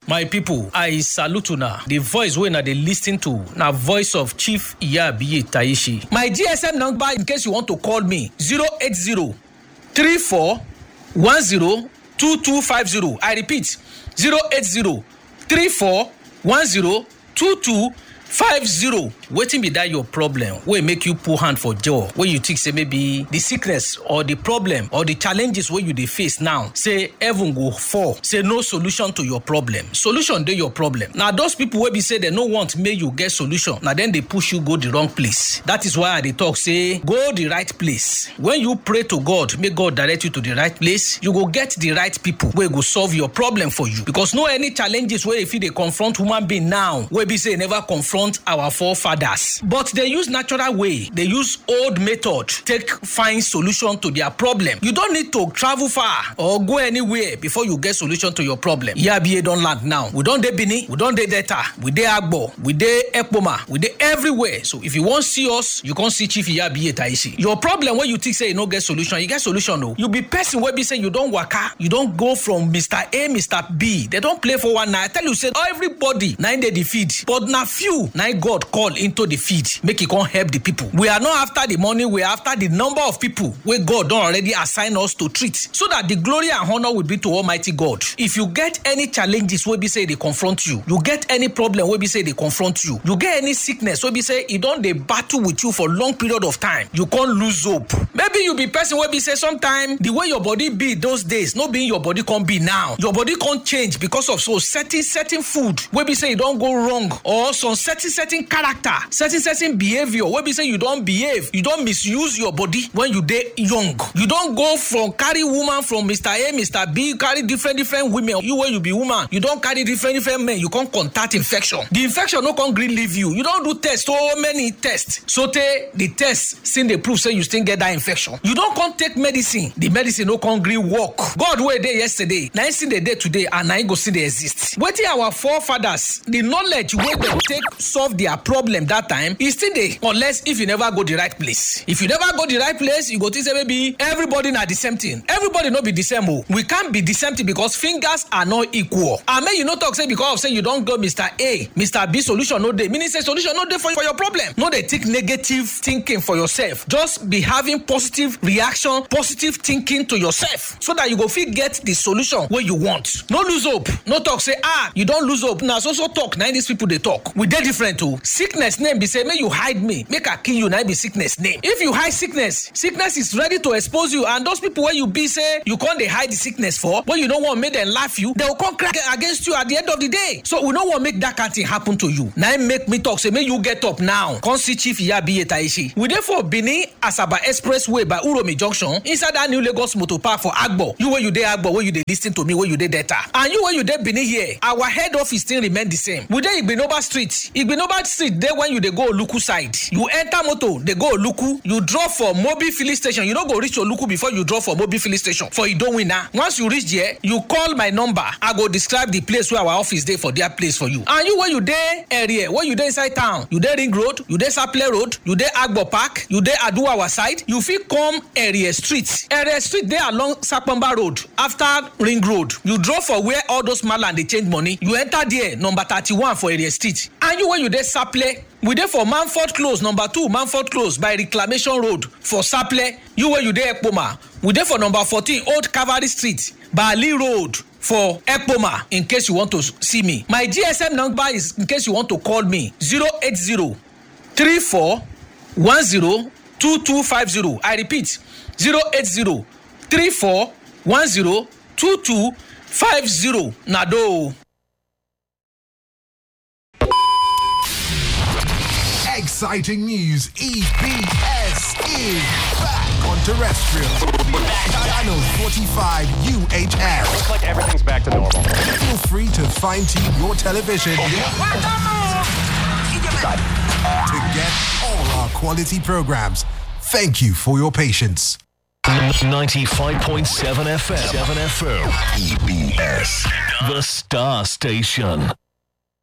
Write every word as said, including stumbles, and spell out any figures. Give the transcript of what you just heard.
My people, I salute una. The voice wey una dey lis ten to na voice of Chief Iyabiye Taishi. My G S M number in case you want to call me zero eight zero three four one zero two two five zero. I repeat zero eight zero three four one zero two two five zero. Wetin be that your problem wey make you put hand for jaw, wey you think say maybe the sickness or the problem or the challenges wey you dey face now, say heaven go fall, say no solution to your problem. Solution dey your problem. Na those people wey be say they no want make you get solution, na then they push you go the wrong place. That is why I dey talk say go the right place. When you pray to God, make God direct you to the right place, you go get the right people wey go solve your problem for you. Because no any challenges wey if you dey confront human being now, wey be say never confront our forefathers. But they use natural way, they use old method take find solution to their problem. You don't need to travel far or go anywhere before you get solution to your problem. Iyabiye don land now. We don dey Benin, we don dey Delta, we dey Agbo, we dey Ekpoma, we dey everywhere. So if you want see us, you can see Chief Iyabiye Taishi. Your problem when you think say you no get solution, you get solution though. You be person where be say you don't waka, you don't go from Mister A, Mister B. They don't play for one night. I tell you say everybody nine they defeat, but na few nine God call into the feed, make it come help the people. We are not after the money, we are after the number of people where God don't already assign us to treat, so that the glory and honor will be to Almighty God. If you get any challenges where be say they confront you, you get any problem where be say they confront you, you get any sickness where be say it don't they battle with you for long period of time, you can't lose hope. Maybe you be person where be say sometime the way your body be those days, no being your body can't be now. Your body can't change because of so certain certain food where be say it don't go wrong, or some certain certain character, certain certain behavior where be say you don't behave, you don't misuse your body when you dey young. You don't go from carry woman from Mister A, Mister B, carry different different women. You when you be woman, you don't carry different different men, you can't contact infection. The infection no can green leave you. You don't do tests, so many tests. So te, the tests still they prove say you still get that infection. You don't come take medicine, the medicine no can green work. God were there yesterday, now see the day today, and now go see they exist. Waiting our forefathers, the knowledge where they take solve their problem that time is still there, unless if you never go the right place. If you never go the right place, you go to say maybe everybody not the same thing. Everybody not be the same. Oh. We can't be the same thing because fingers are not equal. I mean, you not talk say because of say you don't go Mister A, Mister B solution no day. Meaning say solution no day for, for your problem. No they take negative thinking for yourself. Just be having positive reaction, positive thinking to yourself, so that you go fit get the solution where you want. No lose hope. No talk say ah you don't lose hope. Now so so talk. Now these people they talk. We they different too. Sickness name be say make you hide me, make I kill you. Now be sickness name. If you hide sickness, sickness is ready to expose you. And those people where you be say you can't they hide the sickness for, when you don't want to make them laugh you, they will come crack against you at the end of the day. So we don't want to make that kind of thing happen to you. Now make me talk say make you get up now. Come see Chief Iyabiye Taishi. We therefore Benin Asaba Expressway by Uromi Junction inside that new Lagos Motor Park for Agbo. You where you dey Agbo, where you dey listen to me, where you dey Delta, and you where you dey Benin here. Our head office still remain the same. We dey Igbinoba Street. Igbinoba Street there when you dey go Oluku side. You enter motor, they go Oluku. You drop for Mobi filling station. You don't go reach Oluku before you drop for Mobi filling station. For you don't win now. Once you reach there, you call my number. I go describe the place where our office dey for their place for you. And you where you dey area, where you dey inside town, you dey Ring Road, you dey Saple Road, you dey Agbo Park, you dey Aduawa side. You fit come area street. Area street there along Sapamba Road after Ring Road. You drop for where all those maland they change money. You enter there number thirty-one for area street. And you where you dey Saple, we dey for Manford Close number two, Manford Close by Reclamation Road for Saple. You where you dey Ekpoma, we dey for number fourteen Old Cavalry Street, Bali Road for Ekpoma. In case you want to see me, my G S M number is in case you want to call me zero eight zero three four one zero two two five zero. I repeat zero eight zero three four one zero two two five zero. Nado. Exciting news. E B S is back on terrestrial. Channel forty-five U H F. Looks like everything's back to normal. Feel free to fine-tune your television to get all our quality programs. Thank you for your patience. ninety-five point seven F M. seven F M. E B S. The Star Station.